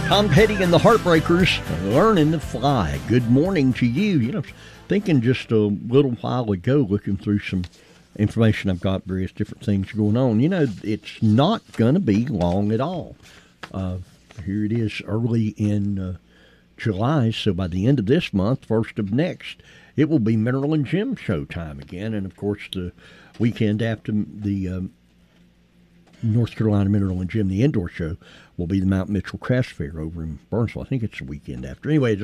Tom Petty and the Heartbreakers, Learning to Fly. Good morning to you. Thinking just a little while ago, looking through some information I've got, various different things going on. It's not going to be long at all. Here it is early in July, so by the end of this month, first of next, it will be Mineral and Gym show time again. And, of course, the weekend after the North Carolina Mineral and Gym, the indoor show, will be the Mount Mitchell Craft Fair over in Burnsville. I think it's the weekend after. Anyway,